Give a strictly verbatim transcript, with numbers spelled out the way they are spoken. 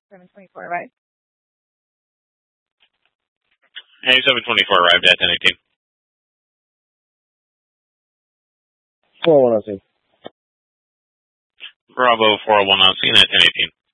seven twenty-four arrived. Hey, seven twenty-four arrived at ten eighteen. four oh one on scene. Bravo four oh one on scene at ten eighteen.